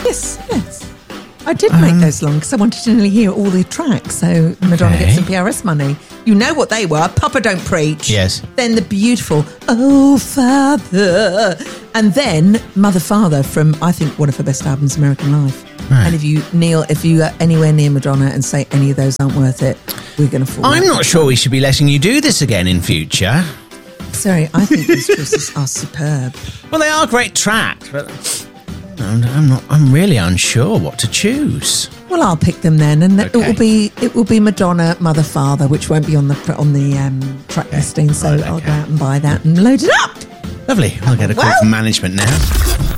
Yes. I did make those long because I wanted to nearly hear all the tracks, so Madonna gets some PRS money. You know what they were. Papa Don't Preach. Yes. Then the beautiful Oh Father. And then Mother Father from, I think, one of her best albums, American Life. Right. And if you are anywhere near Madonna and say any of those aren't worth it, we're going to fall. I'm not sure we should be letting you do this again in future. Sorry, I think these choices are superb. Well, they are great tracks, but I'm really unsure what to choose. Well, I'll pick them then, and Okay. it will be Madonna, Mother, Father, which won't be on the track listing. So Right, I'll okay. go out and buy that and load it up. Lovely. I'll get a call from management now.